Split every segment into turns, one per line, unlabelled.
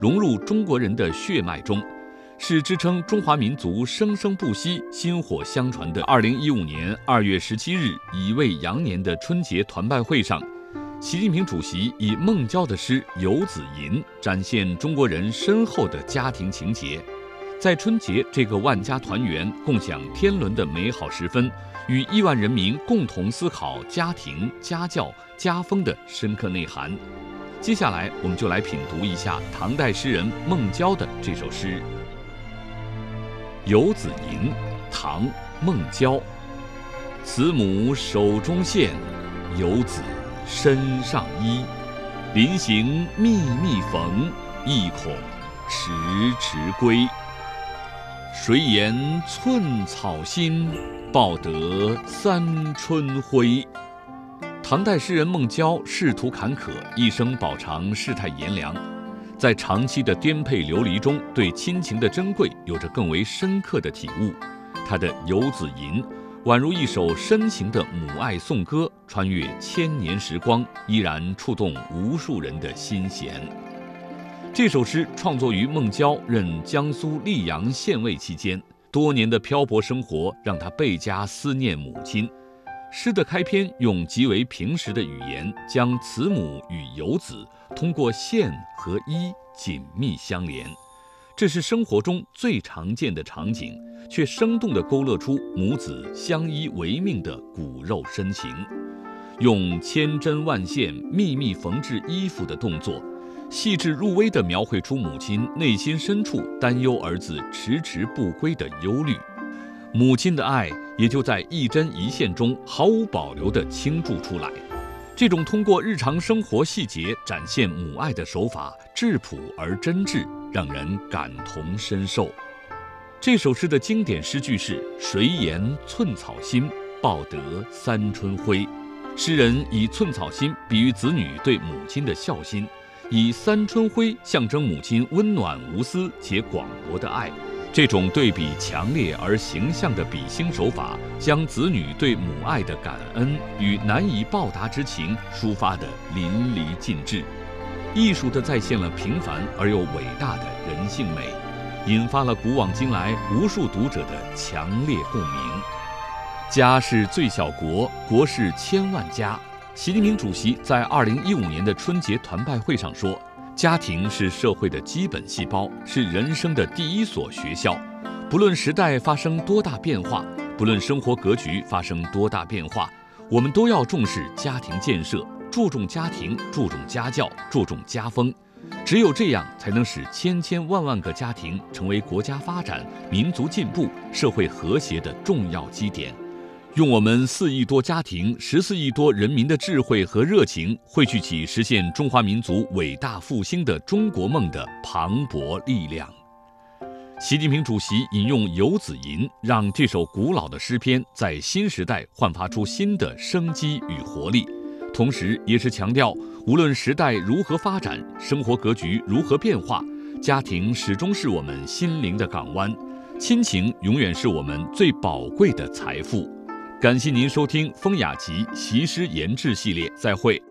融入中国人的血脉中，是支撑中华民族生生不息、薪火相传的。2015年2月17日乙未羊年的春节团拜会上，习近平主席以孟郊的诗《游子吟》展现中国人深厚的家庭情结。在春节这个万家团圆、共享天伦的美好时分，与亿万人民共同思考家庭、家教、家风的深刻内涵。接下来，我们就来品读一下唐代诗人孟郊的这首诗《游子吟》，唐·孟郊。慈母手中线，游子身上衣。临行密密缝，意恐迟迟归。谁言寸草心，报得三春晖。唐代诗人孟郊仕途坎坷，一生饱尝世态炎凉，在长期的颠沛流离中，对亲情的珍贵有着更为深刻的体悟。他的《游子吟》宛如一首深情的母爱颂歌，穿越千年时光，依然触动无数人的心弦。这首诗创作于孟郊任江苏溧阳县尉期间，多年的漂泊生活让他倍加思念母亲。诗的开篇用极为平实的语言，将慈母与游子通过线和衣紧密相连。这是生活中最常见的场景，却生动地勾勒出母子相依为命的骨肉深情。用千针万线秘密缝制衣服的动作，细致入微地描绘出母亲内心深处担忧儿子迟迟不归的忧虑。母亲的爱也就在一针一线中毫无保留地倾注出来。这种通过日常生活细节展现母爱的手法，质朴而真挚，让人感同身受。这首诗的经典诗句是“谁言寸草心，报得三春晖”。诗人以寸草心比喻子女对母亲的孝心，以三春晖象征母亲温暖无私且广博的爱。这种对比强烈而形象的比兴手法，将子女对母爱的感恩与难以报答之情抒发得淋漓尽致，艺术地再现了平凡而又伟大的人性美，引发了古往今来无数读者的强烈共鸣。家是最小国，国是千万家。习近平主席在2015年的春节团拜会上说，家庭是社会的基本细胞，是人生的第一所学校。不论时代发生多大变化，不论生活格局发生多大变化，我们都要重视家庭建设，注重家庭，注重家教，注重家风。只有这样，才能使千千万万个家庭成为国家发展、民族进步、社会和谐的重要基点。用我们4亿多家庭、14亿多人民的智慧和热情，汇聚起实现中华民族伟大复兴的中国梦的磅礴力量。习近平主席引用《游子吟》，让这首古老的诗篇在新时代焕发出新的生机与活力，同时也是强调，无论时代如何发展，生活格局如何变化，家庭始终是我们心灵的港湾，亲情永远是我们最宝贵的财富。感谢您收听风雅集习诗研制系列，再会。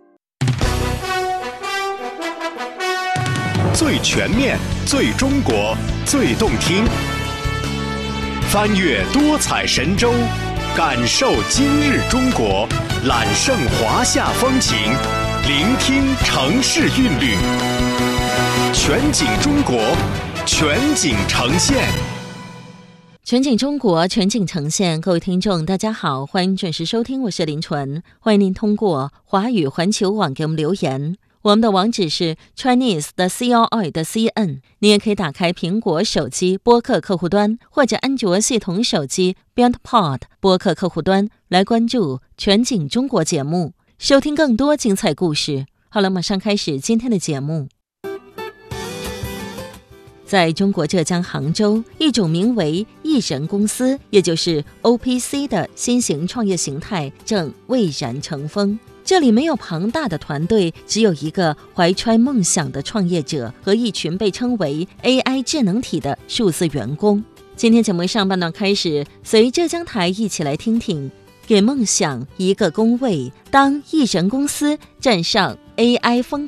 最全面、最中国、最动听，翻越多彩神州，感受今日中国，揽胜华夏风情，聆听城市韵律，全景中国，全景呈现。
全景中国，全景呈现。各位听众大家好，欢迎准时收听，我是林纯。欢迎您通过华语环球网给我们留言，我们的网址是 chinese.com.cn。 您也可以打开苹果手机播客客户端，或者安卓系统手机 BeyondPod 播客客户端来关注全景中国节目，收听更多精彩故事。好了，马上开始今天的节目。在中国浙江杭州，一种名为艺人公司，也就是 OPC 的新型创业形态正蔚然成风。这里没有庞大的团队，只有一个怀揣梦想的创业者和一群被称为 AI 智能体的数字员工。今天节目上半段开始，随浙江台一起来听听给梦想一个工位，当艺人公司站上 AI 风